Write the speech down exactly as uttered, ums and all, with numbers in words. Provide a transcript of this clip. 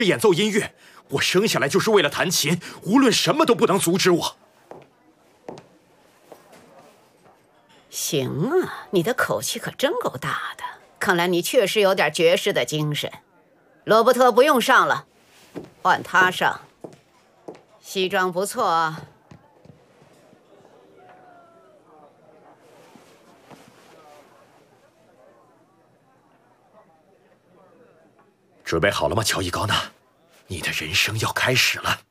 演奏音乐。我生下来就是为了弹琴，无论什么都不能阻止我。 行啊，你的口气可真够大的，看来你确实有点爵士的精神。罗伯特不用上了，换他上。西装不错啊。 准备好了吗，乔伊高纳？你的人生要开始了。